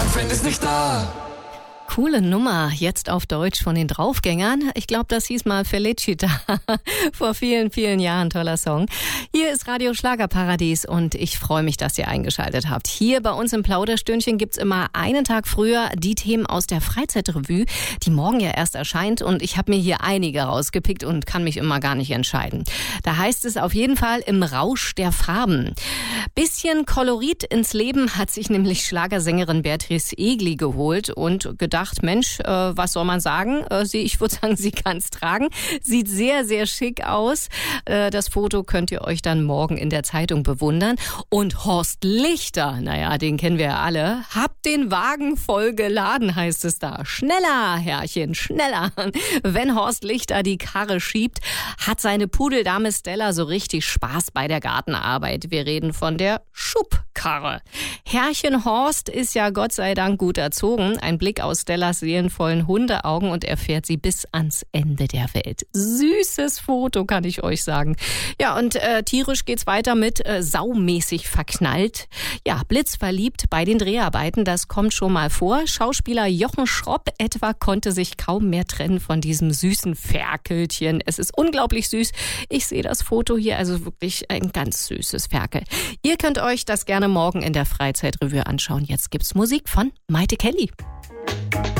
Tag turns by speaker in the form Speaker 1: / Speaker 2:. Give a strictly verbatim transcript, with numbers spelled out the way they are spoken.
Speaker 1: Boyfriend ist nicht da.
Speaker 2: Coole Nummer, jetzt auf Deutsch von den Draufgängern. Ich glaube, das hieß mal Felicita. Vor vielen, vielen Jahren, toller Song. Hier ist Radio Schlagerparadies und ich freue mich, dass ihr eingeschaltet habt. Hier bei uns im Plauderstündchen gibt's immer einen Tag früher die Themen aus der Freizeitrevue, die morgen ja erst erscheint. Und ich habe mir hier einige rausgepickt und kann mich immer gar nicht entscheiden. Da heißt es auf jeden Fall im Rausch der Farben. Bisschen Kolorit ins Leben hat sich nämlich Schlagersängerin Beatrice Egli geholt und gedacht, Mensch, äh, was soll man sagen? Äh, sie, ich würde sagen, sie kann es tragen. Sieht sehr, sehr schick aus. Äh, das Foto könnt ihr euch dann morgen in der Zeitung bewundern. Und Horst Lichter, naja, den kennen wir ja alle. Habt den Wagen voll geladen, heißt es da. Schneller, Herrchen, schneller. Wenn Horst Lichter die Karre schiebt, hat seine Pudeldame Stella so richtig Spaß bei der Gartenarbeit. Wir reden von der Schubkarre. Herrchen Horst ist ja Gott sei Dank gut erzogen. Ein Blick aus Stellas seelenvollen Hundeaugen und er fährt sie bis ans Ende der Welt. Süßes Foto, kann ich euch sagen. Ja, und äh, tierisch geht's weiter mit äh, saumäßig verknallt. Ja, blitzverliebt bei den Dreharbeiten, das kommt schon mal vor. Schauspieler Jochen Schropp etwa konnte sich kaum mehr trennen von diesem süßen Ferkelchen. Es ist unglaublich süß. Ich sehe das Foto hier, also wirklich ein ganz süßes Ferkel. Ihr könnt euch das gerne morgen in der Freizeitrevue anschauen. Jetzt gibt's Musik von Maite Kelly.